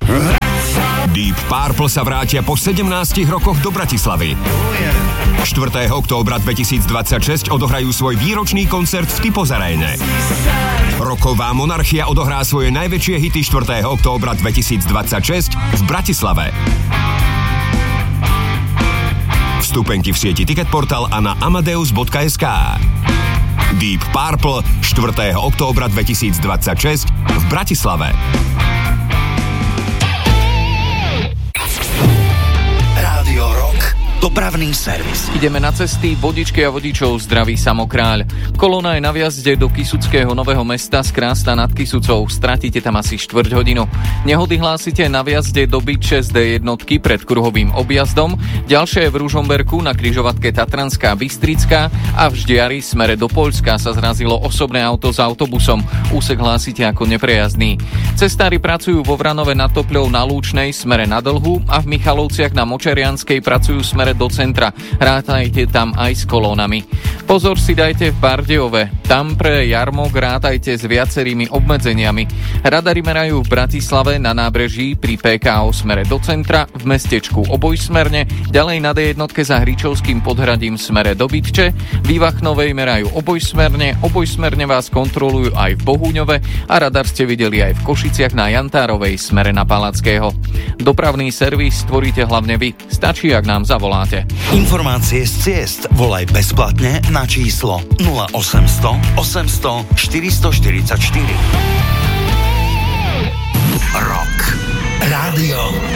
Deep Purple sa vrátia po 17 rokoch do Bratislavy. 4. októbra 2026 odohrajú svoj výročný koncert v Typos Aréne. Roková monarchia odohrá svoje najväčšie hity 4. októbra 2026 v Bratislave. Vstupenky v sieti Ticketportal a na amadeus.sk. Deep Purple 4. októbra 2026 v Bratislave. Rádio Rock. Dopravný servis. Ideme na cesty, vodičky a vodičov zdraví Samokráľ. Kolóna je na vjazde do Kysuckého Nového Mesta z Krásna nad Kysucou. Stratíte tam asi 4 hodinu. Nehody hlásite na vjazde do Byt 6D jednotky pred kruhovým objazdom. Ďalšie je v Ružomberku na križovatke Tatranská Bystrická a v Ždiari smere do Poľska sa zrazilo osobné auto s autobusom. Úsek hlásite ako neprejazdný. Cestári pracujú vo Vranove nad Topľou na Lúčnej smere na Dlhu a v Michalovciach na Močerianskej pracujú smere do centra. Rátajte tam aj s kolónami. Pozor si dajte v Bardejove. Tam pre jarmok rátajte s viacerými obmedzeniami. Radary merajú v Bratislave na nábreží pri PKO smere do centra, v mestečku obojsmerne, ďalej na D1 za Hričovským podhradím smere do Bytče, v Ivachnovej merajú obojsmerne vás kontrolujú aj v Bohúňove a radar ste videli aj v Košiciach na Jantárovej smere na Palackého. Dopravný servis stvoríte hlavne vy. Stačí, ak nám zavoláte. Informácie z ciest volaj bezplatne na číslo 0800 800 444. Rock. Rádio